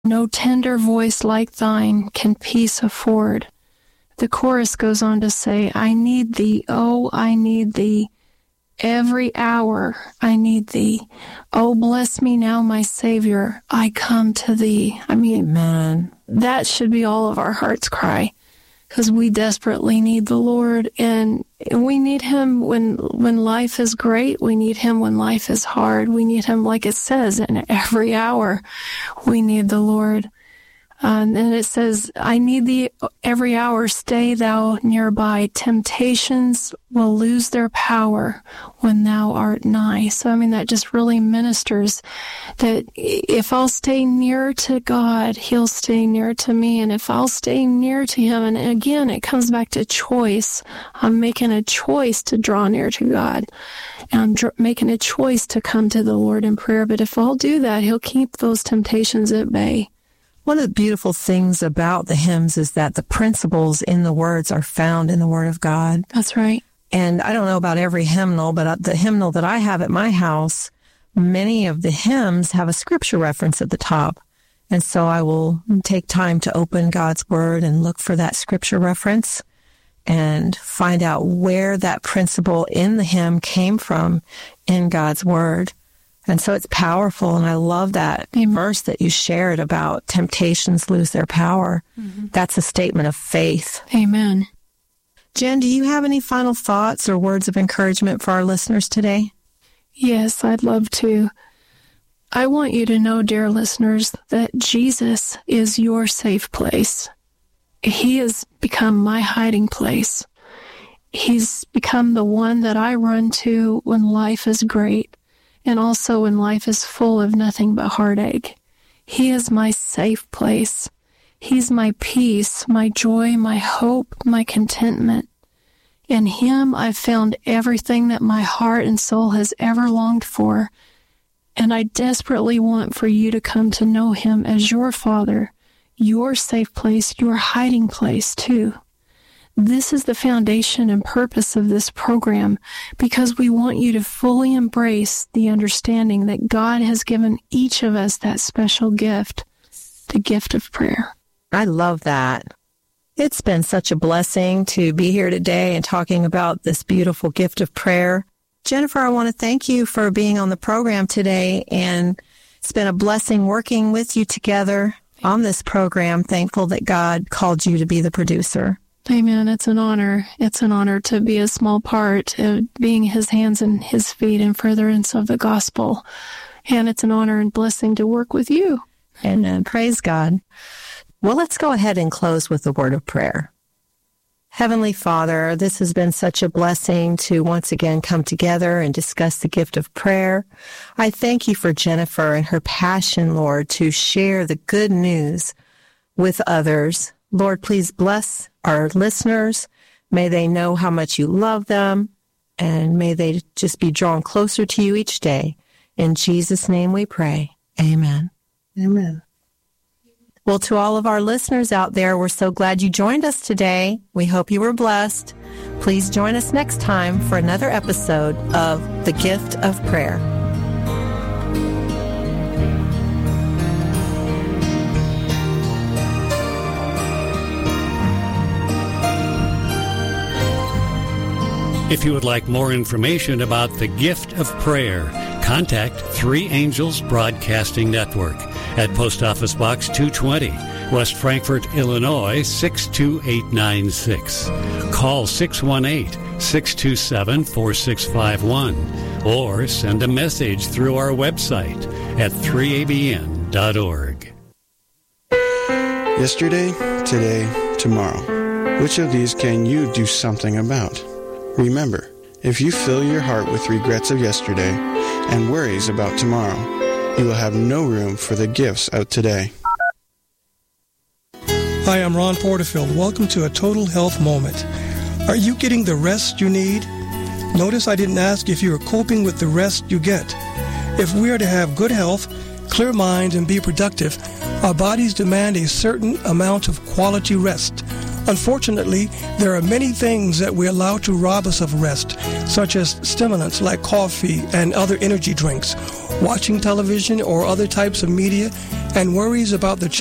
No tender voice like thine can peace afford. The chorus goes on to say, I need thee, oh, I need thee. Every hour I need thee. Oh, bless me now, my Savior. I come to thee. I mean, man, that should be all of our heart's cry, because we desperately need the Lord, and we need him when life is great. We need him when life is hard. We need him, like it says, in every hour. We need the Lord. And it says, I need thee every hour, stay thou nearby. Temptations will lose their power when thou art nigh. So, I mean, that just really ministers that if I'll stay near to God, he'll stay near to me. And if I'll stay near to him, and again, it comes back to choice. I'm making a choice to draw near to God. And I'm making a choice to come to the Lord in prayer. But if I'll do that, he'll keep those temptations at bay. One of the beautiful things about the hymns is that the principles in the words are found in the Word of God. That's right. And I don't know about every hymnal, but the hymnal that I have at my house, many of the hymns have a scripture reference at the top. And so I will take time to open God's Word and look for that scripture reference and find out where that principle in the hymn came from in God's Word. And so it's powerful, and I love that verse that you shared about temptations lose their power. Mm-hmm. That's a statement of faith. Amen. Jen, do you have any final thoughts or words of encouragement for our listeners today? Yes, I'd love to. I want you to know, dear listeners, that Jesus is your safe place. He has become my hiding place. He's become the one that I run to when life is great. And also when life is full of nothing but heartache. He is my safe place. He's my peace, my joy, my hope, my contentment. In him, I've found everything that my heart and soul has ever longed for. And I desperately want for you to come to know him as your Father, your safe place, your hiding place too. This is the foundation and purpose of this program, because we want you to fully embrace the understanding that God has given each of us that special gift, the gift of prayer. I love that. It's been such a blessing to be here today and talking about this beautiful gift of prayer. Jennifer, I want to thank you for being on the program today, and it's been a blessing working with you together on this program. Thankful that God called you to be the producer. Amen. It's an honor. It's an honor to be a small part of being his hands and his feet in furtherance of the gospel. And it's an honor and blessing to work with you. And praise God. Well, let's go ahead and close with a word of prayer. Heavenly Father, this has been such a blessing to once again come together and discuss the gift of prayer. I thank you for Jennifer and her passion, Lord, to share the good news with others. Lord, please bless our listeners. May they know how much you love them, and may they just be drawn closer to you each day. In Jesus' name we pray. Amen. Amen. Well, to all of our listeners out there, we're so glad you joined us today. We hope you were blessed. Please join us next time for another episode of The Gift of Prayer. If you would like more information about the gift of prayer, contact Three Angels Broadcasting Network at Post Office Box 220, West Frankfort, Illinois 62896. Call 618-627-4651 or send a message through our website at 3abn.org. Yesterday, today, tomorrow. Which of these can you do something about? Remember, if you fill your heart with regrets of yesterday and worries about tomorrow, you will have no room for the gifts of today. Hi, I'm Ron Porterfield. Welcome to A Total Health Moment. Are you getting the rest you need? Notice I didn't ask if you are coping with the rest you get. If we are to have good health, clear mind, and be productive, our bodies demand a certain amount of quality rest. Unfortunately, there are many things that we allow to rob us of rest, such as stimulants like coffee and other energy drinks, watching television or other types of media, and worries about the